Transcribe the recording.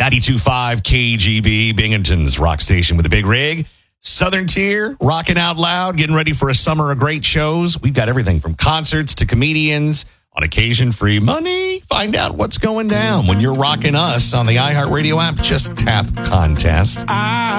92.5 KGB, Binghamton's rock station with a big rig. Southern Tier, rocking out loud, getting ready for a summer of great shows. We've got everything from concerts to comedians. On occasion, free money. Find out what's going down when you're rocking us on the iHeartRadio app. Just tap contest.